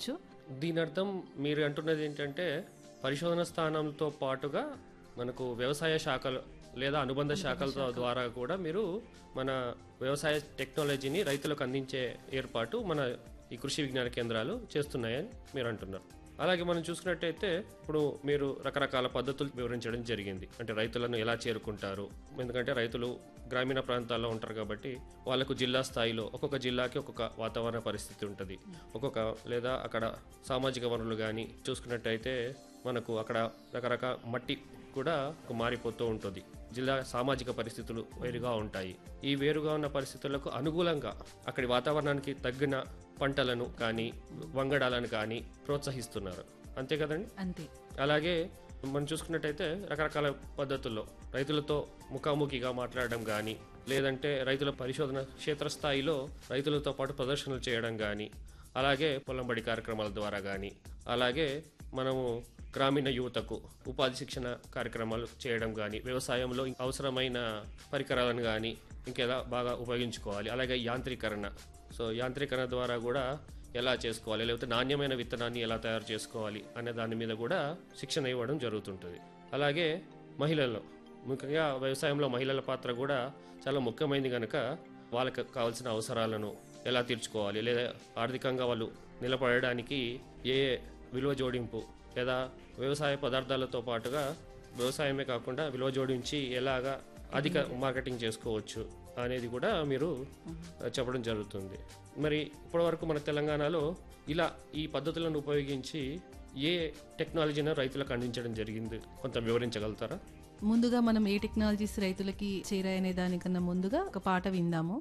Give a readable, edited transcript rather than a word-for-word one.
చెప్పవచ్చు? దీని అర్థం మీరు అంటున్నది ఏంటంటే పరిశోధన స్థానంతో పాటుగా మనకు వ్యవసాయ శాఖలు లేదా అనుబంధ శాఖల ద్వారా కూడా మీరు మన వ్యవసాయ టెక్నాలజీని రైతులకు అందించే ఏర్పాటు మన ఈ కృషి విజ్ఞాన కేంద్రాలు చేస్తున్నాయని మీరు అంటున్నారు. అలాగే మనం చూసుకున్నట్టయితే ఇప్పుడు మీరు రకరకాల పద్ధతులు వివరించడం జరిగింది. అంటే రైతులను ఎలా చేరుకుంటారు, ఎందుకంటే రైతులు గ్రామీణ ప్రాంతాల్లో ఉంటారు కాబట్టి వాళ్ళకు జిల్లా స్థాయిలో ఒక్కొక్క జిల్లాకి ఒక్కొక్క వాతావరణ పరిస్థితి ఉంటుంది. లేదా అక్కడ సామాజిక వనరులు కానీ చూసుకున్నట్టయితే మనకు అక్కడ రకరకాల మట్టి కూడా మారిపోతూ ఉంటుంది. జిల్లా సామాజిక పరిస్థితులు వేరుగా ఉంటాయి. ఈ వేరుగా ఉన్న పరిస్థితులకు అనుకూలంగా అక్కడి వాతావరణానికి తగ్గిన పంటలను కానీ వంగడాలను కానీ ప్రోత్సహిస్తున్నారు. అంతే కదండి? అంతే. అలాగే మనం చూసుకున్నట్టయితే రకరకాల పద్ధతుల్లో రైతులతో ముఖాముఖిగా మాట్లాడడం కానీ, లేదంటే రైతుల పరిశోధన క్షేత్రస్థాయిలో రైతులతో పాటు ప్రదర్శనలు చేయడం కానీ, అలాగే పొలంబడి కార్యక్రమాల ద్వారా కానీ, అలాగే మనము గ్రామీణ యువతకు ఉపాధి శిక్షణ కార్యక్రమాలు చేయడం కానీ, వ్యవసాయంలో అవసరమైన పరికరాలను కానీ ఇంకెలా బాగా ఉపయోగించుకోవాలి, అలాగే యాంత్రీకరణ యాంత్రీకరణ ద్వారా కూడా ఎలా చేసుకోవాలి, లేకపోతే నాణ్యమైన విత్తనాన్ని ఎలా తయారు చేసుకోవాలి అనే దాని మీద కూడా శిక్షణ ఇవ్వడం జరుగుతుంటుంది. అలాగే మహిళల్లో ముఖ్యంగా వ్యవసాయంలో మహిళల పాత్ర కూడా చాలా ముఖ్యమైనది కనుక వాళ్ళకి కావాల్సిన అవసరాలను ఎలా తీర్చుకోవాలి, లేదా ఆర్థికంగా వాళ్ళు నిలబడడానికి ఏ విలువ జోడింపు లేదా వ్యవసాయ పదార్థాలతో పాటుగా వ్యవసాయమే కాకుండా విలువ జోడించి ఎలాగా అధిక మార్కెటింగ్ చేసుకోవచ్చు అనేది కూడా మీరు చెప్పడం జరుగుతుంది. మరి ఇప్పటివరకు మన తెలంగాణలో ఇలా ఈ పద్ధతులను ఉపయోగించి ఏ టెక్నాలజీని రైతులకు అందించడం జరిగింది కొంత వివరించగలుగుతారా? ముందుగా మనం ఏ టెక్నాలజీస్ రైతులకి చేరాయనే దానికన్నా ముందుగా ఒక పాట విందాము.